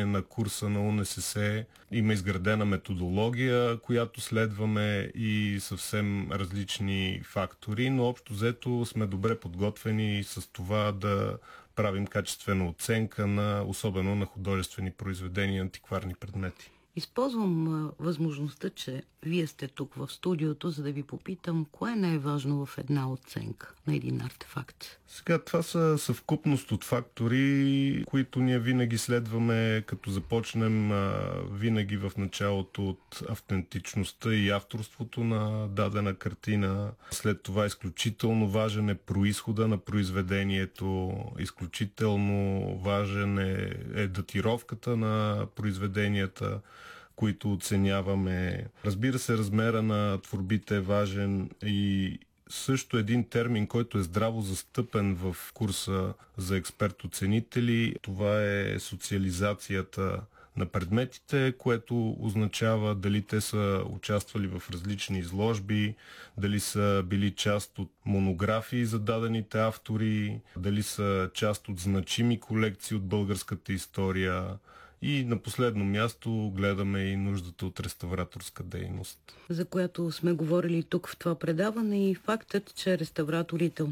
отношение на курса на УНСС има изградена методология, която следваме и съвсем различни фактори, но общо взето сме добре подготвени с това да правим качествена оценка особено на художествени произведения и антикварни предмети. Използвам възможността, че вие сте тук в студиото, за да ви попитам, кое е най-важно в една оценка на един артефакт? Сега това са съвкупност от фактори, които ние винаги следваме, като започнем винаги в началото от автентичността и авторството на дадена картина. След това изключително важен е произхода на произведението, изключително важен е датировката на произведенията, които оценяваме. Разбира се, размера на творбите е важен и също един термин, който е здраво застъпен в курса за експерт-оценители. Това е социализацията на предметите, което означава дали те са участвали в различни изложби, дали са били част от монографии за дадените автори, дали са част от значими колекции от българската история. И на последно място гледаме и нуждата от реставраторска дейност, за която сме говорили тук в това предаване, и фактът, че реставраторите